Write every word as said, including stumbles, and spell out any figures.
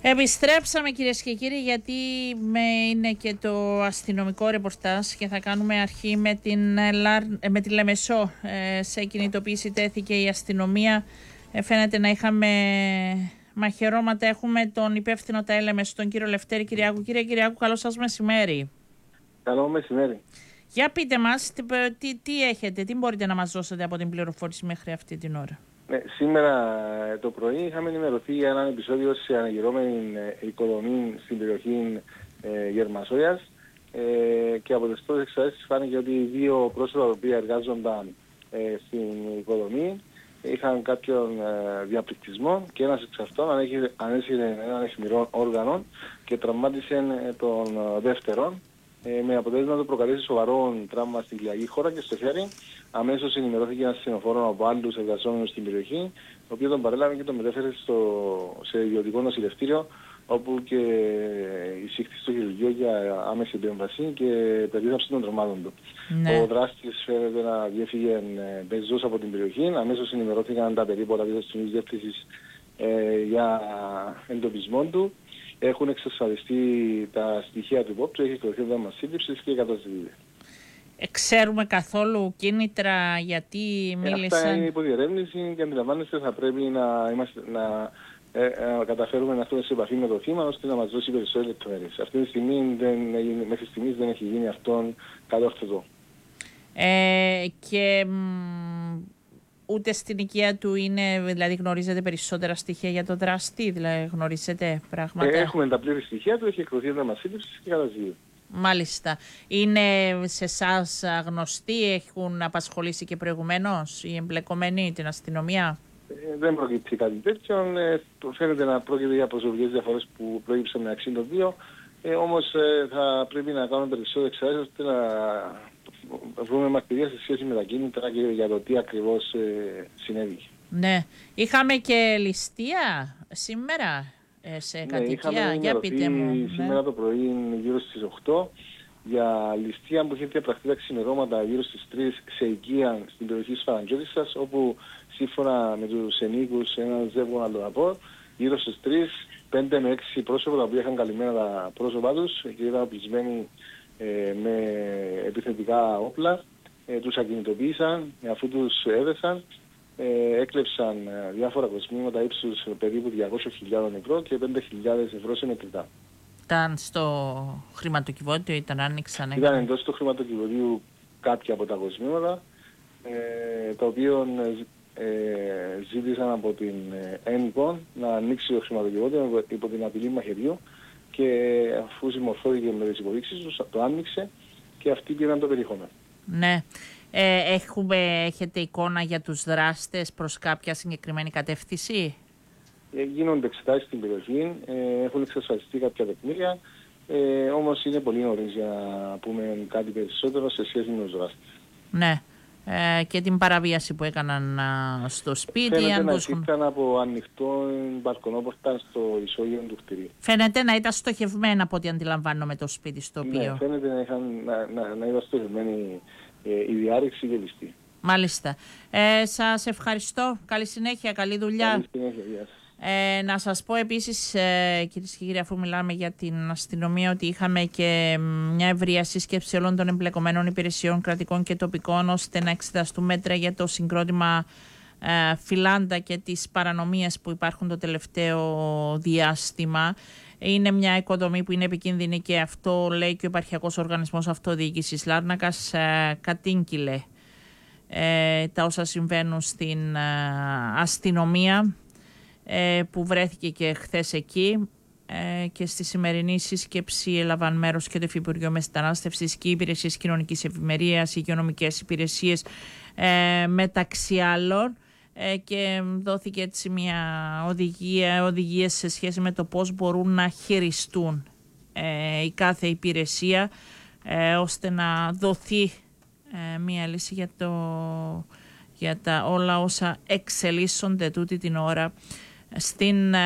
Επιστρέψαμε κυρίες και κύριοι, γιατί με είναι και το αστυνομικό ρεπορτάζ και θα κάνουμε αρχή με την, με τη Λεμεσό. Ε, σε κινητοποίηση τέθηκε η αστυνομία. Ε, φαίνεται να είχαμε μαχαιρώματα. Έχουμε τον υπεύθυνο τα Λεμεσό, τον κύριο Λευτέρη Κυριάκου. Κύριε Κυριάκου, καλό σας μεσημέρι. Καλό μεσημέρι. Για πείτε μας, τι, τι, τι έχετε, τι μπορείτε να μας δώσετε από την πληροφόρηση μέχρι αυτή την ώρα. Ναι, σήμερα το πρωί είχαμε ενημερωθεί για έναν επεισόδιο σε αναγυρώμενη οικοδομή στην περιοχή ε, Γερμασόιας ε, και από τις πρώτες εξετάσεις φάνηκε ότι οι δύο πρόσωπα που εργάζονταν ε, στην οικοδομή είχαν κάποιον ε, διαπληκτισμό και ένας εξ αυτών ανέσυρε έναν αιχμηρό όργανο και τραυμάτισε ε, τον ε, δεύτερον, ε, με αποτέλεσμα να το προκαλέσει σοβαρό τραύμα στην κοιλιακή χώρα και στο χέρι. Αμέσως ενημερώθηκε ένας ασθενοφόρο από άλλους εργαζόμενους στην περιοχή, ο οποίος τον παρέλαβε και τον μετέφερε στο, σε ιδιωτικό νοσηλευτήριο, όπου και εισήχθη στο χειρουργείο για άμεση επέμβαση και περίθαψη των τραυμάτων του. Ναι. Ο δράστης φαίνεται να διέφυγε πεζός από την περιοχή. Αμέσως ενημερώθηκαν τα περίποτα της αστυνομικής διεύθυνσης ε, για εντοπισμό του. Έχουν εξασφαλιστεί τα στοιχεία του υπόπτου, έχει εκδοθεί ένταλμα σύλληψης και καταστηλίδε. Ξέρουμε καθόλου κίνητρα γιατί μίλησαν. Ε, αυτά είναι υποδιερεύνηση και αντιλαμβάνεστε θα πρέπει να, είμαστε, να ε, ε, καταφέρουμε να έρθουμε σε επαφή με το θύμα ώστε να μας δώσει περισσότερες λεπτομέρειες. Αυτή τη στιγμή δεν, μέχρι στιγμής δεν έχει γίνει αυτόν κατόρθωτο. Ε, και μ, ούτε στην οικία του είναι, δηλαδή γνωρίζετε περισσότερα στοιχεία για τον δραστή, δηλαδή γνωρίζετε πράγματα. Ε, έχουμε τα πλήρη στοιχεία του, έχει εκδοθεί ένταλμα σύλληψης και καταστηλίδε. Μάλιστα. Είναι σε εσάς γνωστοί, έχουν απασχολήσει και προηγουμένως οι εμπλεκομένοι, την αστυνομία? Ε, δεν προκύπτει κάτι τέτοιο. Ε, φαίνεται να πρόκειται για προσωπικές διαφορές που προήψαν μεταξύ των δύο. Ε, όμως ε, θα πρέπει να κάνουμε περισσότερες εξετάσεις ώστε να βρούμε μαρτυρία σε σχέση με τα κίνητρα και για το τι ακριβώς ε, συνέβη. Ναι. Είχαμε και ληστεία σήμερα σε κατοικία, ναι, για πείτε μου. Σήμερα ναι. Το πρωί γύρω στις οκτώ για ληστεία που είχε διαπραχθεί τα ξημερώματα γύρω στις τρεις σε οικία στην περιοχή της Φαραντζώτισσας, όπου σύμφωνα με τους ενίκους έναν ζεύγο αλλοδαπό γύρω στις τρεις, πέντε με έξι πρόσωπα τα οποία είχαν καλυμμένα τα πρόσωπά τους και ήταν οπλισμένοι ε, με επιθετικά όπλα, ε, τους ακινητοποίησαν, αφού τους έδεσαν. Ε, έκλεψαν ε, διάφορα κοσμήματα ύψους περίπου διακόσιες χιλιάδες ευρώ και πέντε χιλιάδες ευρώ σε μετρητά. Ήταν στο χρηματοκιβώτιο, ήταν άνοιξαν? Ήταν εντός του χρηματοκιβωτίου κάποια από τα κοσμήματα, ε, τα οποία ε, ζήτησαν από την ΕΝΚΟ να ανοίξει το χρηματοκιβώτιο υπό την απειλή μαχαιριού και αφού συμμορφώθηκε με τις υποδείξεις τους, το άνοιξε και αυτοί πήραν το περιεχόμενο. Ναι. Ε, έχουμε, έχετε εικόνα για τους δράστες προς κάποια συγκεκριμένη κατεύθυνση? Ε, γίνονται εξετάσεις στην περιοχή, ε, έχουν εξασφαλιστεί κάποια τεκμήρια, ε, όμως είναι πολύ νωρίς για να πούμε κάτι περισσότερο σε σχέση με τους δράστες. Ναι. Ε, και την παραβίαση που έκαναν α, στο σπίτι. Φαίνεται αν να τους... ήταν από ανοιχτό μπαλκονόπορτα στο ισόγειο του κτηρίου. Φαίνεται να ήταν στοχευμένα από ό,τι αντιλαμβάνομαι το σπίτι στο οποίο. Ναι, φαίνεται να, είχαν, να, να, να ήταν στοχευμένη η διάρρηξη και ληστή. Μάλιστα. Ε, σας ευχαριστώ. Καλή συνέχεια, καλή δουλειά. Καλή συνέχεια, γεια σας. Ε, να σας πω επίσης, ε, κυρίες και κύριοι, αφού μιλάμε για την αστυνομία, ότι είχαμε και μια ευρεία σύσκεψη όλων των εμπλεκομένων υπηρεσιών κρατικών και τοπικών, ώστε να εξεταστούν μέτρα για το συγκρότημα ε, Φιλάντα και τις παρανομίες που υπάρχουν το τελευταίο διάστημα. Είναι μια οικοδομή που είναι επικίνδυνη και αυτό λέει και ο Επαρχιακός Οργανισμός Αυτοδιοίκησης Λάρνακας. Ε, κατήγγειλε ε, τα όσα συμβαίνουν στην ε, αστυνομία, ε, που βρέθηκε και χθες εκεί, ε, και στη σημερινή σύσκεψη έλαβαν μέρος και το Υφυπουργείο Μετανάστευσης και οι υπηρεσίες κοινωνικής ευημερίας, οι υγειονομικές υπηρεσίες, ε, μεταξύ άλλων. Ε, και δόθηκε έτσι μια οδηγία, οδηγίες σε σχέση με το πώς μπορούν να χειριστούν ε, η κάθε υπηρεσία, ε, ώστε να δοθεί ε, μια λύση για, το, για τα όλα όσα εξελίσσονται τούτη την ώρα στην